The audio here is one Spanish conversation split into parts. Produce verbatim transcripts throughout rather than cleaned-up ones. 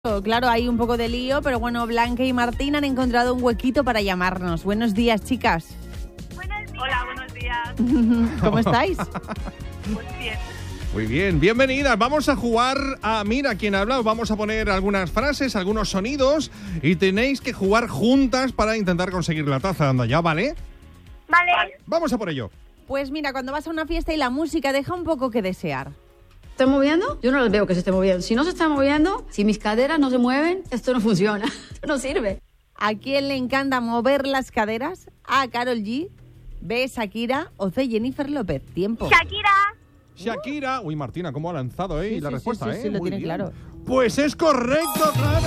Claro, hay un poco de lío, pero bueno, Blanca y Martín han encontrado un huequito para llamarnos. Buenos días, chicas. Buenos días. Hola, buenos días. ¿Cómo estáis? Muy bien. Muy bien, bienvenidas. Vamos a jugar a Mira quién habla. Os vamos a poner algunas frases, algunos sonidos y tenéis que jugar juntas para intentar conseguir la taza. Anda ya, ¿vale? Vale. Vamos a por ello. Pues mira, cuando vas a una fiesta y la música deja un poco que desear. ¿Está moviendo? Yo no las veo que se esté moviendo. Si no se está moviendo, si mis caderas no se mueven, esto no funciona. Esto no sirve. ¿A quién le encanta mover las caderas? A Karol G, B Shakira o C Jennifer López. Tiempo. Shakira. Shakira. Uy, Martina, ¿cómo ha lanzado, eh? Sí, la sí, respuesta, sí, sí, eh. sí, lo Muy tiene bien. claro. Pues es correcto, claro.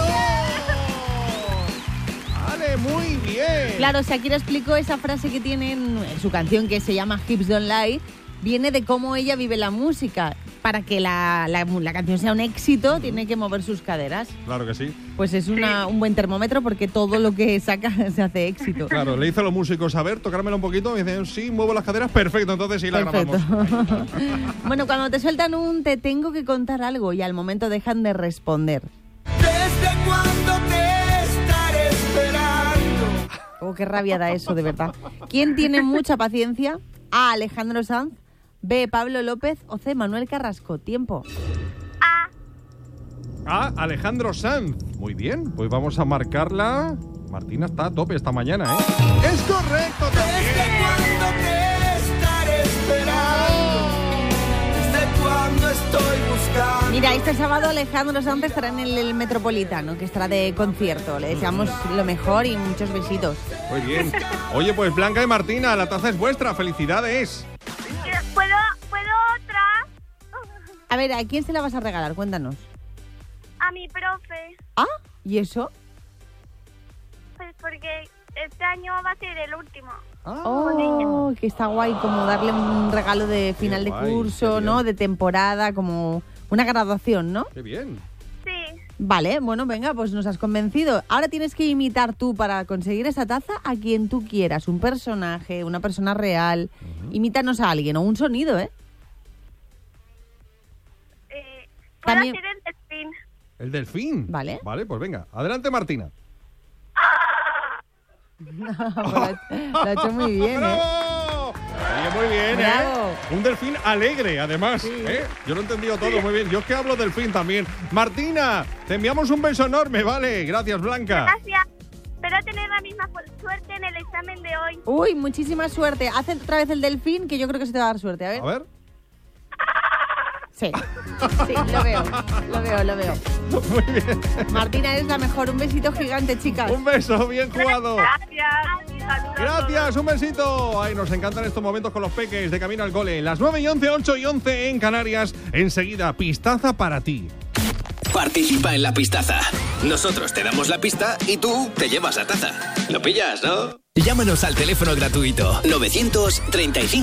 Vale, muy bien. Claro, Shakira explicó esa frase que tiene en su canción que se llama Hips Don't Lie. Viene de cómo ella vive la música. Para que la, la, la canción sea un éxito, tiene que mover sus caderas. Claro que sí. Pues es una, un buen termómetro porque todo lo que saca se hace éxito. Claro, le hice a los músicos, a ver, tocármelo un poquito. Me dicen, sí, muevo las caderas, perfecto, entonces sí la Perfecto. grabamos. Bueno, cuando te sueltan un te tengo que contar algo y al momento dejan de responder. ¿Desde cuándo te estaré esperando? Oh, qué rabia da eso, de verdad. ¿Quién tiene mucha paciencia? A, Alejandro Sanz, B, Pablo López o C, Manuel Carrasco. Tiempo. A. Ah, Alejandro Sanz. Muy bien, pues vamos a marcarla. Martina está a tope esta mañana, ¿eh? ¡Es correcto ¿Desde también! cuándo te estaré esperando? ¿Desde cuándo estoy buscando? Mira, este sábado Alejandro Sanz estará en el, el Metropolitano, que estará de concierto. Le deseamos lo mejor y muchos besitos. Muy bien. Oye, pues Blanca y Martina, la taza es vuestra. ¡Felicidades! ¿Puedo, ¿Puedo otra? A ver, ¿a quién se la vas a regalar? Cuéntanos. A mi profe. ¿Ah? ¿Y eso? Pues porque este año va a ser el último. Oh, que está guay, como darle un regalo de final Qué de guay, curso, qué bien. ¿no? De temporada, como una graduación, ¿no? ¡Qué bien! Sí. Vale, bueno, venga, pues nos has convencido. Ahora tienes que imitar tú para conseguir esa taza a quien tú quieras. Un personaje, una persona real. Imítanos a alguien o un sonido, ¿eh? Eh, ¿Puedo También- hacer el delfín? El delfín. Vale. Vale, pues venga. Adelante, Martina. Lo ha- lo ha hecho muy bien, ¿eh? ¡Bravo! Oye, muy bien, Bravo. ¿eh? Un delfín alegre, además, ¿eh? Yo lo he entendido todo muy bien. Yo es que hablo delfín también. Martina, te enviamos un beso enorme, ¿vale? Gracias, Blanca. Gracias. Espero tener la misma fu- suerte en el examen de hoy. Uy, muchísima suerte. Haz otra vez el delfín, que yo creo que se te va a dar suerte. A ver. A ver. Sí, sí, lo veo, lo veo, lo veo. Muy bien. Martina, eres la mejor. Un besito gigante, chicas. Un beso, bien jugado. Gracias. Saludos. Gracias, un besito. Ay, nos encantan estos momentos con los peques de camino al cole. Las nueve y once, ocho y once en Canarias. Enseguida, pistaza para ti. Participa en la pistaza. Nosotros te damos la pista y tú te llevas la taza. ¿Lo pillas, no? Llámanos al teléfono gratuito novecientos treinta y cinco